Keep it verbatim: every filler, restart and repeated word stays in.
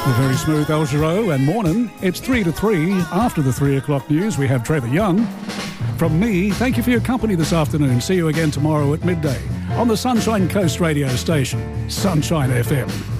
The very smooth El Giro and morning. It's three to three. After the three o'clock news, we have Trevor Young. From me, thank you for your company this afternoon. See you again tomorrow at midday on the Sunshine Coast radio station, Sunshine F M.